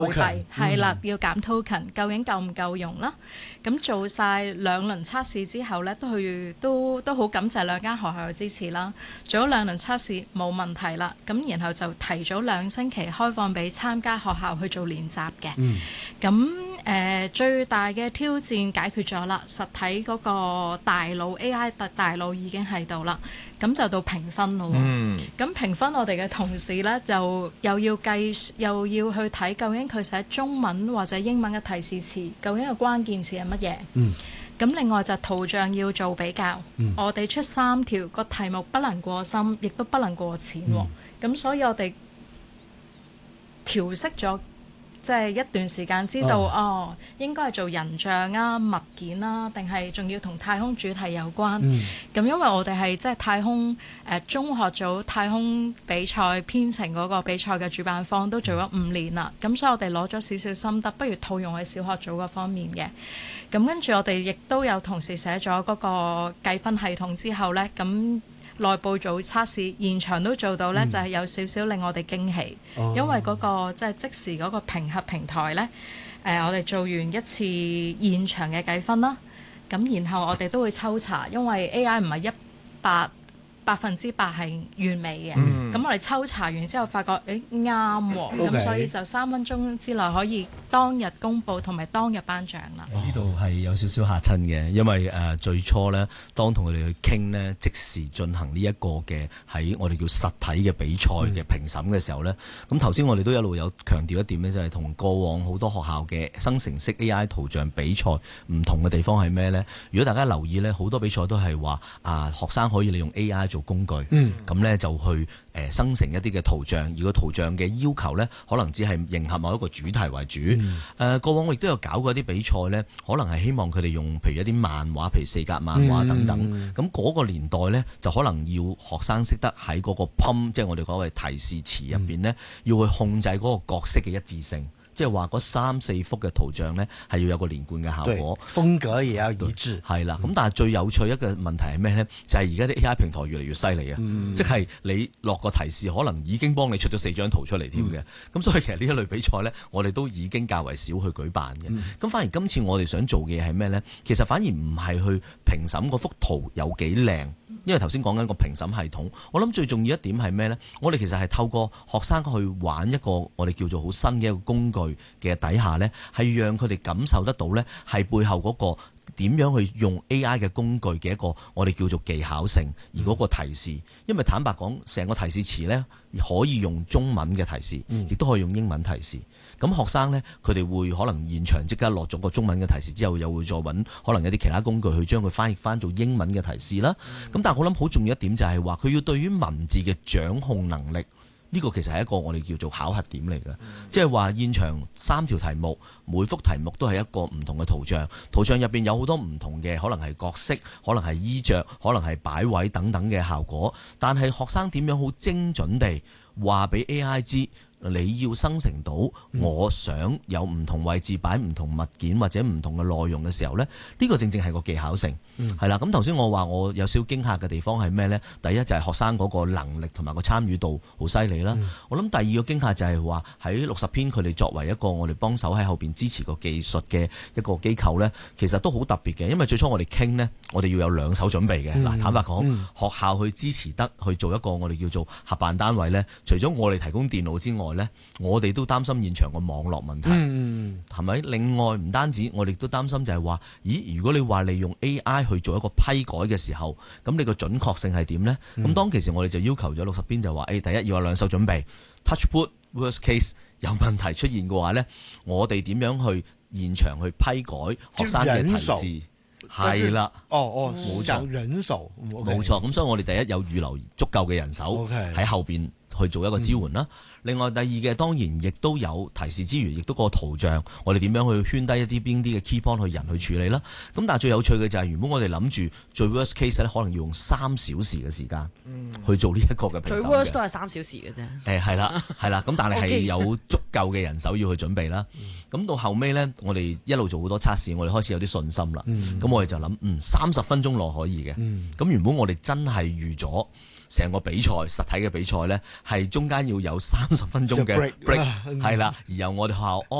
幣係啦，要減 token， 究竟夠唔夠用啦？咁做晒2輪測試之後呢，都好感謝2間學校嘅支持啦。做咗2輪測試冇問題啦，咁然後就提早2星期開放俾參加學校去做練習嘅。咁最大嘅挑戰解決咗啦，實體嗰個大腦 AI 大腦已經喺度啦。咁就到評分咯。咁評分我哋嘅同事呢，就又要去睇究竟佢寫中文或者英文嘅提示詞究竟個關鍵詞係乜嘢。咁另外就圖像要做比較。我哋出3條個題目不能過深，亦都不能過淺。咁所以我哋調適咗。即係一段時間知道應該係做人像啊、物件啊，定係仲要同太空主題有關。咁因為我哋係即係太空中學組太空比賽編程嗰個比賽嘅主辦方，都做咗5年啦。咁所以我哋攞咗少少心得，不如套用喺小學組嗰方面嘅。咁跟住我哋亦都有同事寫咗嗰個計分系統之後呢。咁內部做測試，現場都做到呢，就係有少少令我哋驚喜，因為嗰個即係即時嗰個評核平台呢，我哋做完一次現場嘅計分啦，咁然後我哋都會抽查，因為 AI 唔係100%係完美嘅，咁我哋抽查完之後發覺啱喎，咁所以就3分鐘之內可以當日公佈同埋當日頒獎啦。 呢度係有少少嚇親嘅，因為最初呢，當同佢哋去傾呢，即時進行呢一個嘅喺我哋叫實體嘅比賽嘅評審嘅時候呢，咁頭先我哋都一路有強調一點呢，就係同過往好多學校嘅生成式 AI 圖像比賽唔同嘅地方係咩呢？如果大家留意呢，好多比賽都係話學生可以利用 AI 做工具，咁呢就去生成一啲嘅圖像，而個圖像嘅要求呢，可能只係迎合某一個主題為主。過往我亦都有搞過一啲比賽呢，可能係希望佢哋用譬如一啲漫畫，譬如4格漫畫等等。咁嗰個年代呢，就可能要學生識得喺嗰個 prompt， 即係我哋講嘅提示詞入邊呢，要去控制嗰個角色嘅一致性。即係話嗰3-4幅嘅圖像呢，係要有個連貫嘅效果， 風格也要一致。 係啦，咁但係最有趣一個問題係咩呢？就係而家啲 AI 平台越嚟越犀利啊！即係你落個提示，可能已經幫你出咗4張圖出嚟添嘅。咁所以其實呢一類比賽呢，我哋都已經較為少去舉辦嘅。咁反而今次我哋想做嘅嘢係咩呢？其實反而唔係去評審嗰幅圖有幾靚。因為頭先講緊個評審系統，我諗最重要一點係咩呢？我哋其實係透過學生去玩一個我哋叫做好新嘅一個工具嘅底下呢，係讓佢哋感受得到呢，係背後嗰個點樣去用 AI 嘅工具嘅一個我哋叫做技巧性，而嗰個提示，因為坦白講，成個提示詞呢，可以用中文嘅提示，亦都可以用英文提示。咁學生呢，佢哋會可能現場即刻落咗個中文嘅提示之後，又會再揾可能一啲其他工具去將佢翻譯翻做英文嘅提示啦。咁但係我諗好重要一點就係話，佢要對於文字嘅掌控能力。呢個其實係一個我哋叫做考核點嚟嘅，即係話現場3條題目，每幅題目都係一個唔同嘅圖像，圖像入邊有好多唔同嘅，可能係角色，可能係衣着，可能係擺位等等嘅效果。但係學生點樣好精準地話俾 AI 知？你要生成到我想有唔同位置擺唔同物件或者唔同嘅內容嘅時候呢，呢個正正係個技巧性，係啦。咁頭先我話我有少少驚嚇嘅地方係咩呢？第一就係學生嗰個能力同埋個參與度好犀利啦。我諗第二個驚嚇就係話喺60篇佢哋作為一個我哋幫手喺後邊支持個技術嘅一個機構呢，其實都好特別嘅。因為最初我哋傾呢，我哋要有2手準備嘅。嗱，坦白講，學校去支持得去做一個我哋叫做合辦單位呢，除咗我哋提供電腦之外，我哋都擔心現場個網絡問題，係咪？另外唔單止，我哋都擔心就係話，咦？如果你話利用 AI 去做一個批改嘅時候，咁你個準確性係點呢？咁當其時我哋就要求咗60篇就話，第一要有2手準備 ，touch wood worst case 有問題出現嘅話呢，我哋點樣去現場去批改學生嘅提示？係啦， 冇錯，人手， 冇錯。咁所以我哋第一有預留足夠嘅人手喺後邊去做一個支援啦。另外第二嘅當然亦都有提示之餘，亦都個圖像，我哋點樣去圈低一啲邊啲嘅 key point 去人去處理啦。咁但係最有趣嘅就係原本我哋諗住最 worst case 咧，可能要用3小時嘅時間去做呢一個嘅評審嘅。 最 worst 都係3小時嘅啫。 係啦，咁但係有足夠嘅人手要去準備啦。咁到後尾呢，我哋一路做好多測試，我哋開始有啲信心啦。咁我哋就諗，30分鐘內可以嘅。咁原本我哋真係預咗成個比賽實體嘅比賽咧，係中間要有30分鐘嘅 break，係啦，而由我哋學校